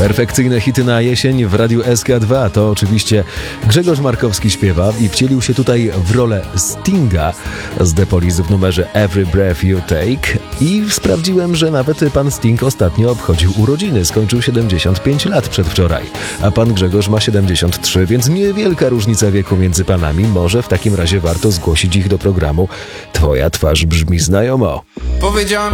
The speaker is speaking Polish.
Perfekcyjne hity na jesień w Radiu SK2. To oczywiście Grzegorz Markowski śpiewa i wcielił się tutaj w rolę Stinga z The Police w numerze Every Breath You Take. I sprawdziłem, że nawet pan Sting ostatnio obchodził urodziny. Skończył 75 lat przedwczoraj, a pan Grzegorz ma 73, więc niewielka różnica wieku między panami. Może w takim razie warto zgłosić ich do programu Twoja twarz brzmi znajomo. Powiedziała mi